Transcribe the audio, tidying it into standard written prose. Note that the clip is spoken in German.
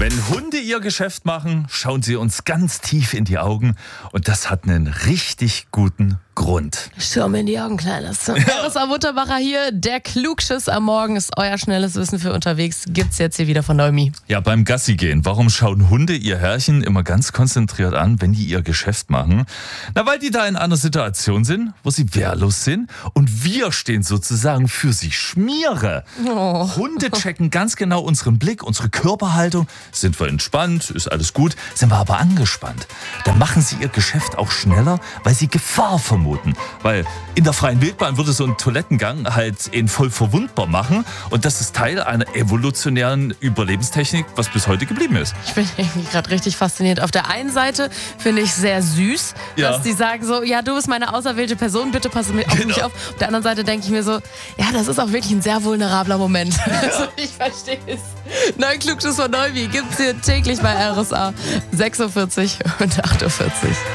Wenn Hunde ihr Geschäft machen, schauen sie uns ganz tief in die Augen und das hat einen richtig guten Grund. Schau mir in die Augen, Kleines. RSA Mutterbacher hier, der Klugschiss am Morgen ist euer schnelles Wissen für unterwegs. Gibt's jetzt hier wieder von Neumi. Ja, beim Gassi gehen. Warum schauen Hunde ihr Herrchen immer ganz konzentriert an, wenn die ihr Geschäft machen? Na, weil die da in einer Situation sind, wo sie wehrlos sind und wir stehen sozusagen für sie Schmiere. Oh. Hunde checken ganz genau unseren Blick, unsere Körperhaltung. Sind wir entspannt, ist alles gut. Sind wir aber angespannt, dann machen sie ihr Geschäft auch schneller, weil sie Gefahr vermuten. Weil in der freien Wildbahn würde so ein Toilettengang halt ihn voll verwundbar machen. Und das ist Teil einer evolutionären Überlebenstechnik, was bis heute geblieben ist. Ich bin irgendwie gerade richtig fasziniert. Auf der einen Seite finde ich sehr süß, dass die sagen so, ja, du bist meine auserwählte Person, bitte passe auf mich auf. Auf der anderen Seite denke ich mir so, ja, das ist auch wirklich ein sehr vulnerabler Moment. Ja. Also ich verstehe es. Neuen Klugschiss von Neumi gibt es hier täglich bei RSA. 6.40 Uhr und 8.40 Uhr.